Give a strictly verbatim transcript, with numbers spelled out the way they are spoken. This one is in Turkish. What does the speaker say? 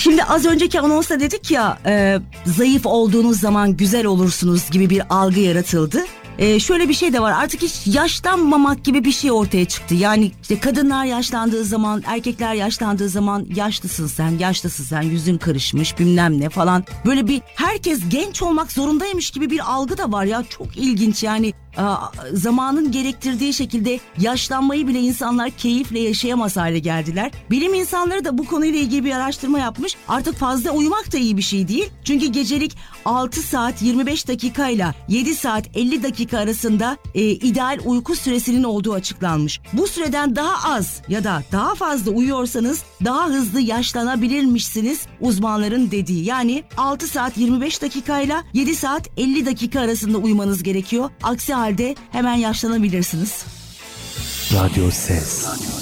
Şimdi az önceki anonsta dedik ya e, zayıf olduğunuz zaman güzel olursunuz gibi bir algı yaratıldı. Ee, şöyle bir şey de var, artık hiç yaşlanmamak gibi bir şey ortaya çıktı. Yani işte kadınlar yaşlandığı zaman, erkekler yaşlandığı zaman yaşlısın sen, yaşlısın sen, yüzün karışmış bilmem ne falan. Böyle bir herkes genç olmak zorundaymış gibi bir algı da var ya, çok ilginç yani. Zamanın gerektirdiği şekilde yaşlanmayı bile insanlar keyifle yaşayamaz hale geldiler. Bilim insanları da bu konuyla ilgili bir araştırma yapmış. Artık fazla uyumak da iyi bir şey değil. Çünkü gecelik altı saat yirmi beş dakikayla yedi saat elli dakika arasında e, ideal uyku süresinin olduğu açıklanmış. Bu süreden daha az ya da daha fazla uyuyorsanız daha hızlı yaşlanabilirmişsiniz uzmanların dediği. Yani altı saat yirmi beş dakikayla yedi saat elli dakika arasında uyumanız gerekiyor. Aksi halde hemen yaşlanabilirsiniz. Radyo Ses.